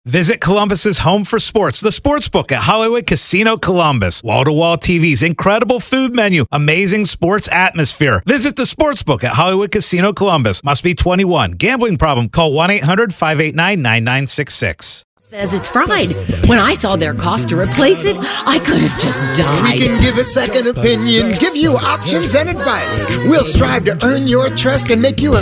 Visit Columbus's home for sports, the Sportsbook at Hollywood Casino Columbus. Wall-to-wall TVs, incredible food menu, amazing sports atmosphere. Visit the Sportsbook at Hollywood Casino Columbus. Must be 21. Gambling problem? Call 1-800-589-9966. Says it's fried. When I saw their cost to replace it, I could have just died. We can give a second opinion, give you options and advice. We'll strive to earn your trust and make you a